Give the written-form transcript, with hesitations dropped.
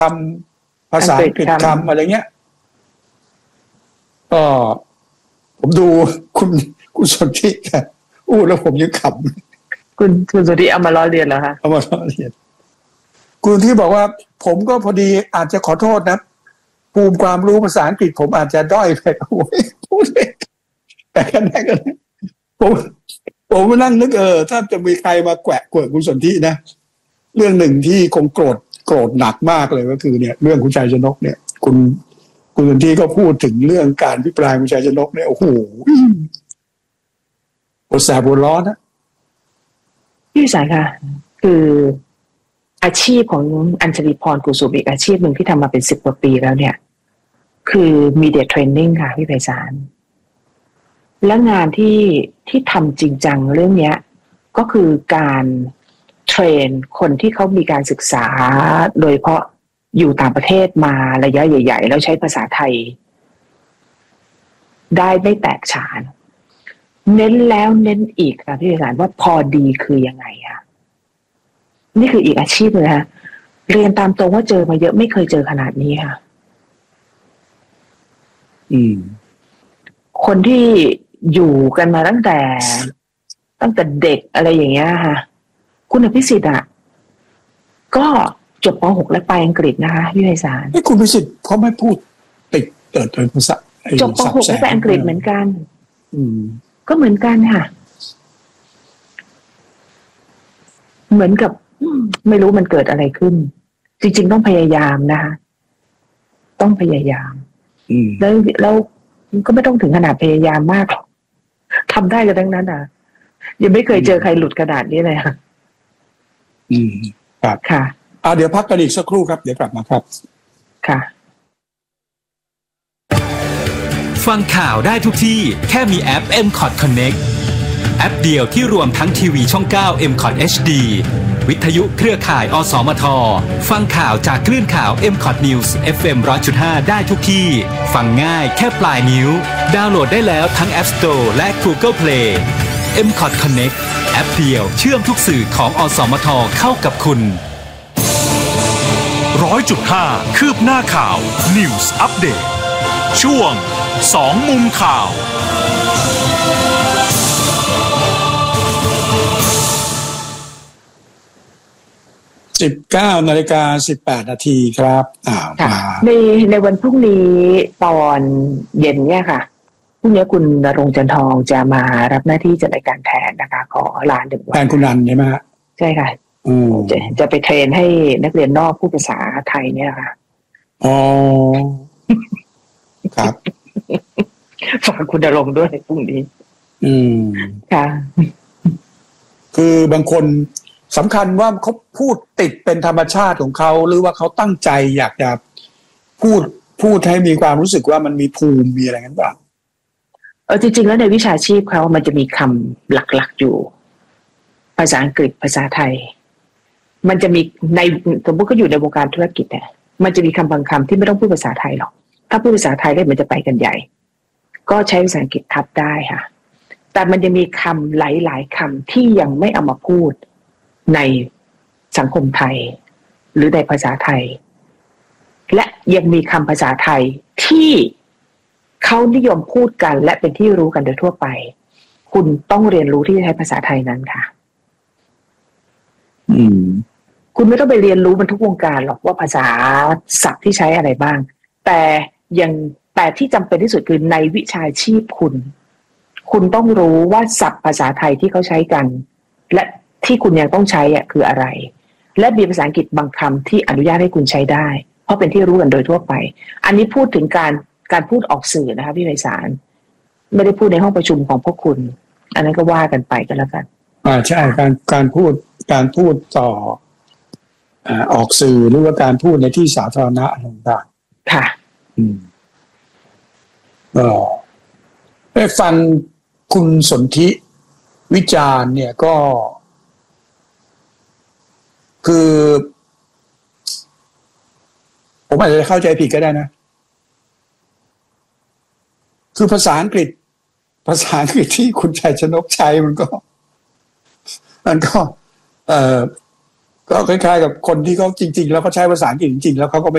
คำภาษาอังกฤษคำอะไรเงี้ยก็ผมดูคุณสนธิแล้วผมยังขำคุณสนธิเอามาล้อเลียนเหรอคะเอามาล้อเลียนคุณที่บอกว่าผมก็พอดีอาจจะขอโทษนะภูมิความรู้ภาษาอังกฤษผมอาจจะด้อยไปโอ้ยพูดเลยแต่กันได้กันผมมานั่งนึกถ้าจะมีใครมาแกะคุณสนธินะเรื่องหนึ่งที่คงโกรธหนักมากเลยก็คือเนี่ยเรื่องคุณชัยชนกเนี่ยคุณสนธิก็พูดถึงเรื่องการพิปรายคุณชัยชนกเนี่ยโอ้โหปวดแสบปวดร้อนนะพี่สายค่ะคืออาชีพของอัญชลีพรกุสุมอีกอาชีพหนึ่งที่ทำมาเป็น10 กว่าปีแล้วเนี่ยคือมีเดียเทรนนิ่งค่ะพี่ไพศาลและงานที่ทำจริงจังเรื่องนี้ก็คือการเทรนคนที่เขามีการศึกษาโดยเฉพาะอยู่ต่างประเทศมาระยะใหญ่ๆแล้วใช้ภาษาไทยได้ไม่แตกฉานเน้นแล้วเน้นอีกค่ะพี่ไพศาลว่าพอดีคือยังไงคะนี่คืออีกอาชีพเลยค่ะเรียนตามตรงว่าเจอมาเยอะไม่เคยเจอขนาดนี้ค่ะคนที่อยู่กันมาตั้งแต่เด็กอะไรอย่างเงี้ยค่ะคุณอภิสิทธิ์อ่ะก็จบป .6 และไปอังกฤษนะคะพี่ไพศาลคุณอภิสิทธิ์เขาไม่พูดติดภาษาจบป .6 และไปอังกฤษเหมือนกันก็เหมือนกันค่ะเหมือนกับไม่รู้มันเกิดอะไรขึ้นจริงๆต้องพยายามนะคะต้องพยายามแล้วก็ไม่ต้องถึงขนาดพยายามมากหรอกทำได้กันทั้งนั้นยังไม่เคยเจอใครหลุดขนาดนี้เลยค่ะครับค่ะเดี๋ยวพักกันอีกสักครู่ครับเดี๋ยวกลับมาครับค่ะฟังข่าวได้ทุกที่แค่มีแอป MCOT Connect แอปเดียวที่รวมทั้งทีวีช่อง 9 MCOT HD วิทยุเครือข่ายอสมทฟังข่าวจากคลื่นข่าว MCOT News FM 100.5 ได้ทุกที่ฟังง่ายแค่ปลายนิ้วดาวน์โหลดได้แล้วทั้ง App Store และ Google Play MCOT Connect แอปเดียวเชื่อมทุกสื่อของอสมทเข้ากับคุณ 100.5 คืบหน้าข่าว News Update ช่วง2 มุมข่าว 19:18 น.ครับในวันพรุ่งนี้ตอนเย็นเนี่ยค่ะพรุ่งนี้คุณณรงค์ จันทองจะมารับหน้าที่จัดรายการแทนนะคะขอลา1 วันแทนคุณนันใช่ไหมฮะใช่ค่ะจะไปเทรนให้นักเรียนนอกพูดภาษาไทยเนี่ยค่ะครับฝากคุณณรงค์ด้วยพรุ่งนี้ค่ะคือบางคนสำคัญว่าเขาพูดติดเป็นธรรมชาติของเขาหรือว่าเขาตั้งใจอยากจะพูดให้มีความรู้สึกว่ามันมีภูมิมีอะไรกันบ้างจริงๆแล้วในวิชาชีพเขามันจะมีคำหลักๆอยู่ภาษาอังกฤษภาษาไทยมันจะมีในสมมติเขาอยู่ในวงการธุรกิจเนี่ยมันจะมีคำบางคำที่ไม่ต้องพูดภาษาไทยหรอกถ้าพูดภาษาไทยได้มันจะไปกันใหญ่ก็ใช้ภาษาอังกฤษทับได้ค่ะแต่มันจะมีคำหลายๆคำที่ยังไม่เอามาพูดในสังคมไทยหรือในภาษาไทยและยังมีคำภาษาไทยที่เขานิยมพูดกันและเป็นที่รู้กันโดยทั่วไปคุณต้องเรียนรู้ที่จะใช้ภาษาไทยนั้นค่ะคุณไม่ต้องไปเรียนรู้มันทุกวงการหรอกว่าภาษาศัพท์ที่ใช้อะไรบ้างแต่ที่จำเป็นที่สุดคือในวิชาชีพคุณต้องรู้ว่าศัพท์ภาษาไทยที่เขาใช้กันและที่คุณยังต้องใช้คืออะไรและมีภาษาอังกฤษบางคำที่อนุญาตให้คุณใช้ได้เพราะเป็นที่รู้กันโดยทั่วไปอันนี้พูดถึงการพูดออกสื่อนะคะพี่ไพศาลไม่ได้พูดในห้องประชุมของพวกคุณอันนั้นก็ว่ากันไปก็แล้วกันใช่การพูดต่อออกสื่อหรือว่าการพูดในที่สาธารณะต่างๆค่ะได้ฟังคุณสนธิวิจารณ์เนี่ยก็คือผมอาจจะเข้าใจผิดก็ได้นะคือภาษาอังกฤษที่คุณชัยชนกใช้มันก็คล้ายๆกับคนที่เขาจริงๆแล้วเขาใช้ภาษาอังกฤษจริงๆแล้วเขาก็ไม่